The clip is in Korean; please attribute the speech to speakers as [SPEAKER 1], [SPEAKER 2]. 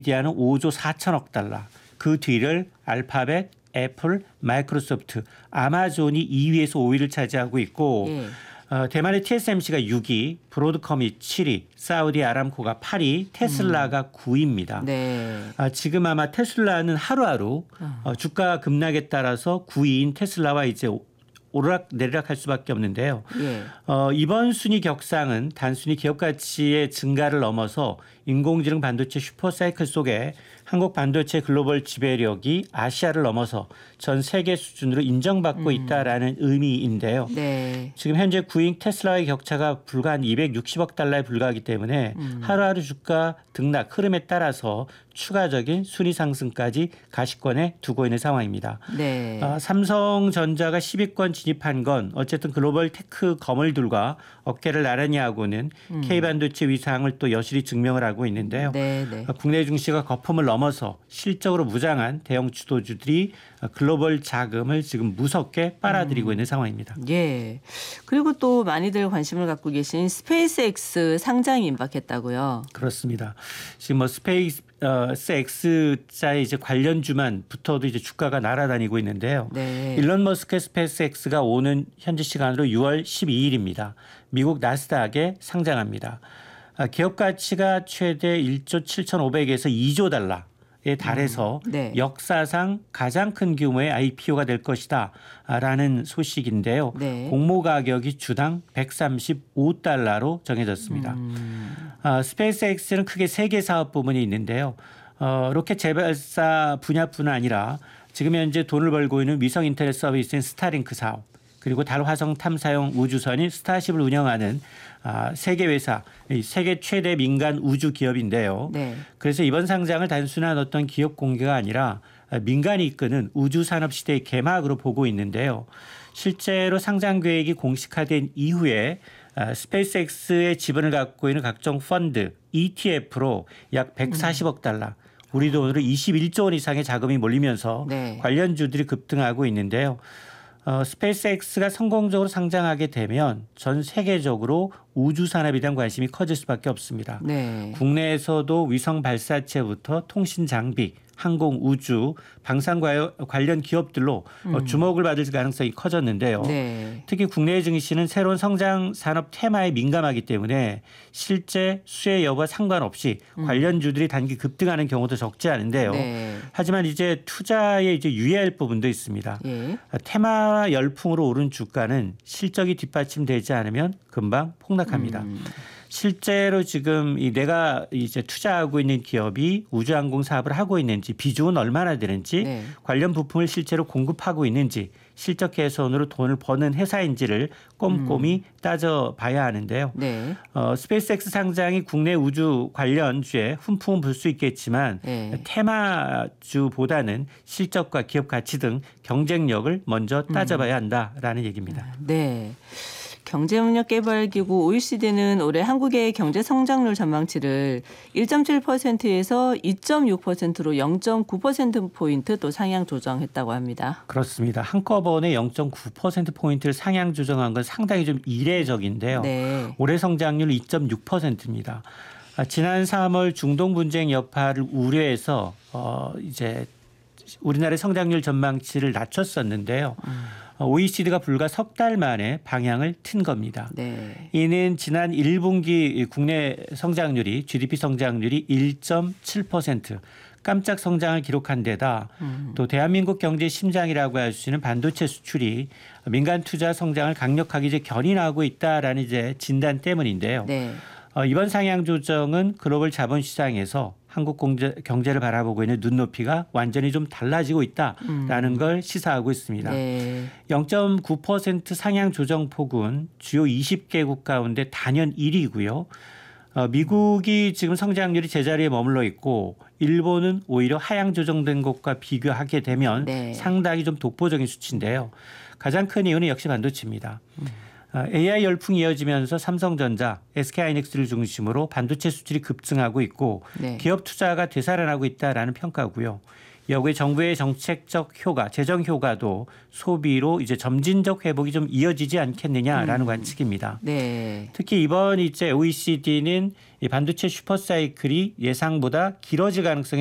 [SPEAKER 1] 엔비디아는 5조 4천억 달러. 그 뒤를 알파벳, 애플, 마이크로소프트, 아마존이 2위에서 5위를 차지하고 있고 대만의 TSMC가 6위, 브로드컴이 7위, 사우디 아람코가 8위, 테슬라가 9위입니다.
[SPEAKER 2] 네.
[SPEAKER 1] 지금 아마 테슬라는 하루하루 주가 급락에 따라서 9위인 테슬라와 이제 오르락 내리락 할 수밖에 없는데요. 이번 순위 격상은 단순히 기업 가치의 증가를 넘어서 인공지능 반도체 슈퍼사이클 속에 한국 반도체 글로벌 지배력이 아시아를 넘어서 전 세계 수준으로 인정받고 있다라는 의미인데요.
[SPEAKER 2] 네.
[SPEAKER 1] 지금 현재 9위인 테슬라의 격차가 불과 한 260억 달러에 불과하기 때문에 하루하루 주가 등락 흐름에 따라서 추가적인 순위 상승까지 가시권에 두고 있는 상황입니다.
[SPEAKER 2] 네.
[SPEAKER 1] 삼성전자가 10위권 진입한 건 어쨌든 글로벌 테크 거물들과 어깨를 나란히 하고는 K반도체 위상을 또 여실히 증명을 하고 있는데요.
[SPEAKER 2] 네, 네.
[SPEAKER 1] 국내 증시가 거품을 넘어서 실적으로 무장한 대형 주도주들이 글로벌 자금을 지금 무섭게 빨아들이고 있는 상황입니다.
[SPEAKER 2] 예. 그리고 또 많이들 관심을 갖고 계신 스페이스X 상장이 임박했다고요.
[SPEAKER 1] 그렇습니다. 지금 뭐 스페이스X자의 이제 관련주만 붙어도 이제 주가가 날아다니고 있는데요.
[SPEAKER 2] 네.
[SPEAKER 1] 일론 머스크의 스페이스X가 오는 현지 시간으로 6월 12일입니다. 미국 나스닥에 상장합니다. 기업 가치가 최대 1조 7,500에서 2조 달러에 달해서
[SPEAKER 2] 네.
[SPEAKER 1] 역사상 가장 큰 규모의 IPO가 될 것이다 라는 소식인데요.
[SPEAKER 2] 네.
[SPEAKER 1] 공모 가격이 주당 135달러로 정해졌습니다. 스페이스X는 크게 3개 사업 부문이 있는데요. 로켓 재발사 분야뿐 아니라 지금 현재 돈을 벌고 있는 위성 인터넷 서비스인 스타링크 사업, 그리고 달 화성 탐사용 우주선인 스타쉽을 운영하는 세계 회사, 세계 최대 민간 우주 기업인데요.
[SPEAKER 2] 네.
[SPEAKER 1] 그래서 이번 상장을 단순한 어떤 기업 공개가 아니라 민간이 이끄는 우주 산업 시대의 개막으로 보고 있는데요. 실제로 상장 계획이 공식화된 이후에 스페이스X의 지분을 갖고 있는 각종 펀드, ETF로 약 140억 달러, 우리 돈으로 21조 원 이상의 자금이 몰리면서
[SPEAKER 2] 네.
[SPEAKER 1] 관련주들이 급등하고 있는데요. 스페이스X가 성공적으로 상장하게 되면 전 세계적으로 우주 산업에 대한 관심이 커질 수밖에 없습니다.
[SPEAKER 2] 네.
[SPEAKER 1] 국내에서도 위성 발사체부터 통신 장비, 항공 우주, 방산 관련 기업들로 주목을 받을 가능성이 커졌는데요.
[SPEAKER 2] 네.
[SPEAKER 1] 특히 국내 증시는 새로운 성장 산업 테마에 민감하기 때문에 실제 수혜 여부와 상관없이 관련주들이 단기 급등하는 경우도 적지 않은데요.
[SPEAKER 2] 네.
[SPEAKER 1] 하지만 이제 투자에 이제 유의할 부분도 있습니다.
[SPEAKER 2] 예.
[SPEAKER 1] 테마 열풍으로 오른 주가는 실적이 뒷받침되지 않으면 금방 폭락합니다. 실제로 지금 내가 이제 투자하고 있는 기업이 우주항공 사업을 하고 있는지, 비중은 얼마나 되는지,
[SPEAKER 2] 네.
[SPEAKER 1] 관련 부품을 실제로 공급하고 있는지, 실적 개선으로 돈을 버는 회사인지를 꼼꼼히 따져봐야 하는데요.
[SPEAKER 2] 네.
[SPEAKER 1] 스페이스X 상장이 국내 우주 관련주에 훈풍은 불 수 있겠지만
[SPEAKER 2] 네.
[SPEAKER 1] 테마주보다는 실적과 기업 가치 등 경쟁력을 먼저 따져봐야 한다라는 얘기입니다.
[SPEAKER 2] 네. 경제협력개발기구 OECD는 올해 한국의 경제 성장률 전망치를 1.7%에서 2.6%로 0.9%포인트 또 상향 조정했다고 합니다.
[SPEAKER 1] 그렇습니다. 한꺼번에 0.9%포인트를 상향 조정한 건 상당히 좀 이례적인데요.
[SPEAKER 2] 네.
[SPEAKER 1] 올해 성장률 2.6%입니다. 지난 3월 중동 분쟁 여파를 우려해서 이제 우리나라의 성장률 전망치를 낮췄었는데요. OECD가 불과 석 달 만에 방향을 튼 겁니다.
[SPEAKER 2] 네.
[SPEAKER 1] 이는 지난 1분기 국내 성장률이 GDP 성장률이 1.7% 깜짝 성장을 기록한 데다 또 대한민국 경제의 심장이라고 할 수 있는 반도체 수출이 민간 투자 성장을 강력하게 이제 견인하고 있다라는 이제 진단 때문인데요.
[SPEAKER 2] 네.
[SPEAKER 1] 이번 상향 조정은 글로벌 자본시장에서 한국 경제를 바라보고 있는 눈높이가 완전히 좀 달라지고 있다라는 걸 시사하고 있습니다.
[SPEAKER 2] 네.
[SPEAKER 1] 0.9% 상향 조정 폭은 주요 20개국 가운데 단연 1위고요. 미국이 지금 성장률이 제자리에 머물러 있고 일본은 오히려 하향 조정된 것과 비교하게 되면
[SPEAKER 2] 네.
[SPEAKER 1] 상당히 좀 독보적인 수치인데요. 가장 큰 이유는 역시 반도체입니다. AI 열풍이 이어지면서 삼성전자, SK하이닉스를 중심으로 반도체 수출이 급증하고 있고
[SPEAKER 2] 네.
[SPEAKER 1] 기업 투자가 되살아나고 있다라는 평가고요. 여기에 정부의 정책적 효과, 재정 효과도 소비로 이제 점진적 회복이 좀 이어지지 않겠느냐라는 관측입니다.
[SPEAKER 2] 네.
[SPEAKER 1] 특히 이번 이제 OECD는 이 반도체 슈퍼사이클이 예상보다 길어질 가능성이